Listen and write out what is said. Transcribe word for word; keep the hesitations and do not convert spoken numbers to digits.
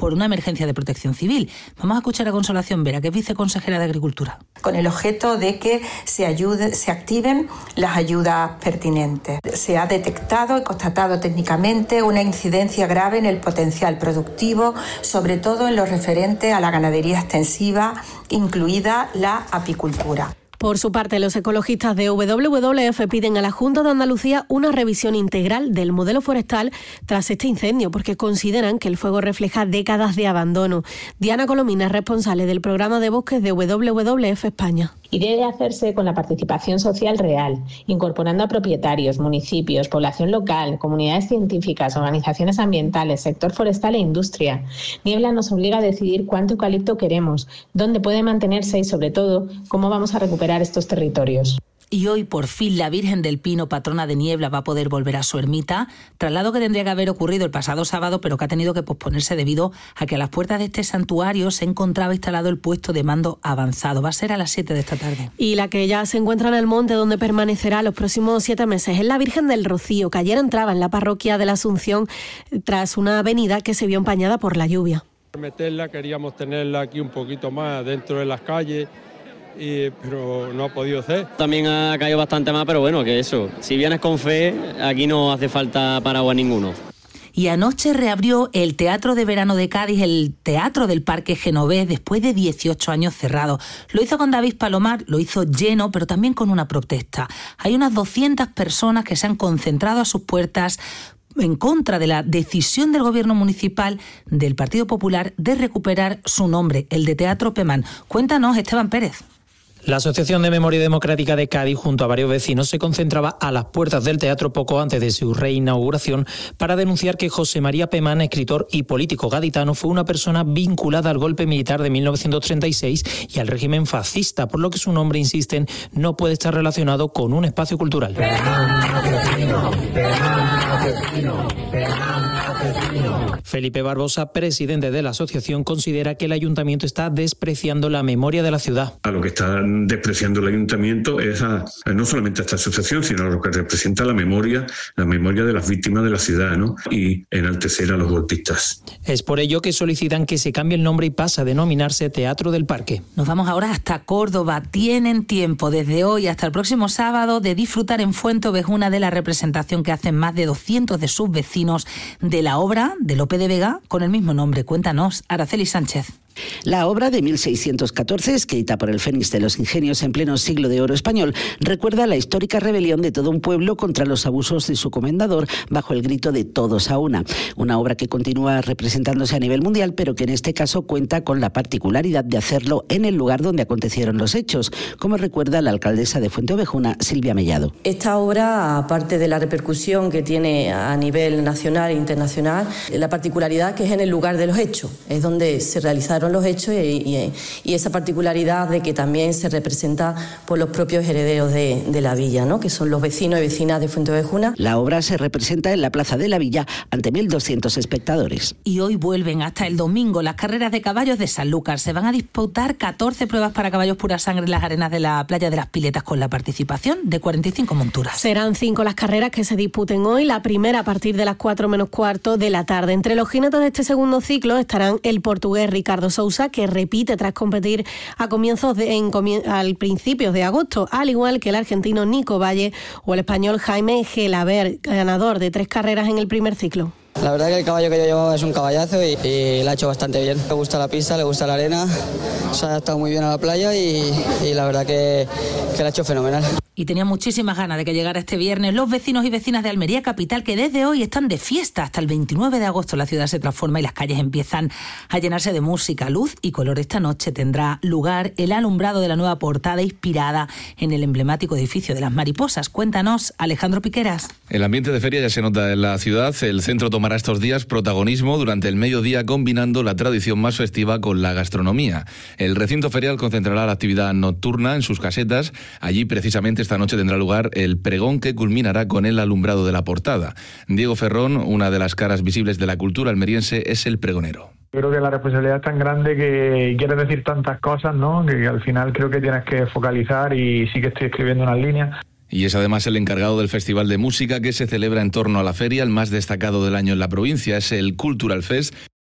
por una emergencia de protección civil. Vamos a escuchar a Consolación Vera, que es viceconsejera de Agricultura. Con el objeto de que se, ayude, se activen las ayudas pertinentes. Se ha detectado y constatado técnicamente una incidencia grave en el potencial productivo, sobre todo en lo referente a la ganadería extensiva, incluida la apicultura. Por su parte, los ecologistas de W W F piden a la Junta de Andalucía una revisión integral del modelo forestal tras este incendio, porque consideran que el fuego refleja décadas de abandono. Diana Colomina es responsable del programa de bosques de W W F España. Y debe hacerse con la participación social real, incorporando a propietarios, municipios, población local, comunidades científicas, organizaciones ambientales, sector forestal e industria. Niebla nos obliga a decidir cuánto eucalipto queremos, dónde puede mantenerse y, sobre todo, cómo vamos a recuperar estos territorios. Y hoy, por fin, la Virgen del Pino, patrona de Niebla, va a poder volver a su ermita, traslado que tendría que haber ocurrido el pasado sábado, pero que ha tenido que posponerse debido a que a las puertas de este santuario se encontraba instalado el puesto de mando avanzado. Va a ser a las siete de esta tarde. Y la que ya se encuentra en el monte, donde permanecerá los próximos siete meses, es la Virgen del Rocío, que ayer entraba en la parroquia de la Asunción tras una avenida que se vio empañada por la lluvia. Meterla, queríamos tenerla aquí un poquito más dentro de las calles, Y, pero no ha podido ser. También ha caído bastante más, pero bueno, que eso, si vienes con fe, aquí no hace falta paraguas ninguno. Y anoche reabrió el Teatro de Verano de Cádiz, el Teatro del Parque Genovés, después de dieciocho años cerrado. Lo hizo con David Palomar, lo hizo lleno, pero también con una protesta. Hay unas doscientas personas que se han concentrado a sus puertas en contra de la decisión del gobierno municipal del Partido Popular de recuperar su nombre, el de Teatro Pemán. Cuéntanos, Esteban Pérez. La Asociación de Memoria Democrática de Cádiz, junto a varios vecinos, se concentraba a las puertas del teatro poco antes de su reinauguración para denunciar que José María Pemán, escritor y político gaditano, fue una persona vinculada al golpe militar de mil novecientos treinta y seis y al régimen fascista, por lo que su nombre, insisten, no puede estar relacionado con un espacio cultural. Felipe Barbosa, presidente de la asociación, considera que el ayuntamiento está despreciando la memoria de la ciudad. A lo que está despreciando el ayuntamiento es a, no solamente a esta asociación, sino a lo que representa la memoria, la memoria de las víctimas de la ciudad, ¿no? Y enaltecer a los golpistas. Es por ello que solicitan que se cambie el nombre y pase a denominarse Teatro del Parque. Nos vamos ahora hasta Córdoba. Tienen tiempo desde hoy hasta el próximo sábado de disfrutar en Fuenteovejuna de la representación que hacen más de doscientos de sus vecinos de la obra de Lope de Vega con el mismo nombre. Cuéntanos, Araceli Sánchez. La obra de mil seiscientos catorce, escrita por el Fénix de los Ingenios en pleno siglo de oro español, recuerda la histórica rebelión de todo un pueblo contra los abusos de su comendador bajo el grito de todos a una. Una obra que continúa representándose a nivel mundial, pero que en este caso cuenta con la particularidad de hacerlo en el lugar donde acontecieron los hechos, como recuerda la alcaldesa de Fuenteovejuna, Silvia Mellado. Esta obra, aparte de la repercusión que tiene a nivel nacional e internacional, la particularidad que es en el lugar de los hechos, es donde se realizaron los hechos y, y, y esa particularidad de que también se representa por los propios herederos de, de la villa, ¿no? Que son los vecinos y vecinas de Fuenteovejuna. La obra se representa en la plaza de la villa ante mil doscientos espectadores. Y hoy vuelven hasta el domingo las carreras de caballos de Sanlúcar. Se van a disputar catorce pruebas para caballos pura sangre en las arenas de la playa de las Piletas con la participación de cuarenta y cinco monturas. Serán cinco las carreras que se disputen hoy, la primera a partir de las cuatro menos cuarto de la tarde. Entre los jinetes de este segundo ciclo estarán el portugués Ricardo Sousa, que repite tras competir a comienzos de, en, al principios de agosto, al igual que el argentino Nico Valle o el español Jaime Gelabert, ganador de tres carreras en el primer ciclo. La verdad que el caballo que yo llevo es un caballazo y, y la ha hecho bastante bien. Le gusta la pista, le gusta la arena, se ha adaptado muy bien a la playa y, y la verdad que, que la ha hecho fenomenal. Y tenía muchísimas ganas de que llegara este viernes los vecinos y vecinas de Almería Capital, que desde hoy están de fiesta. Hasta el veintinueve de agosto la ciudad se transforma y las calles empiezan a llenarse de música, luz y color. Esta noche tendrá lugar el alumbrado de la nueva portada inspirada en el emblemático edificio de las Mariposas. Cuéntanos, Alejandro Piqueras. El ambiente de feria ya se nota en la ciudad. El centro tomará estos días protagonismo durante el mediodía, combinando la tradición más festiva con la gastronomía. El recinto ferial concentrará la actividad nocturna en sus casetas. Allí, precisamente, esta noche tendrá lugar el pregón que culminará con el alumbrado de la portada. Diego Ferrón, una de las caras visibles de la cultura almeriense, es el pregonero. Creo que la responsabilidad es tan grande que quieres decir tantas cosas, ¿no? Que al final creo que tienes que focalizar y sí que estoy escribiendo unas líneas. Y es además el encargado del Festival de Música que se celebra en torno a la feria. El más destacado del año en la provincia es el Cultural Fest,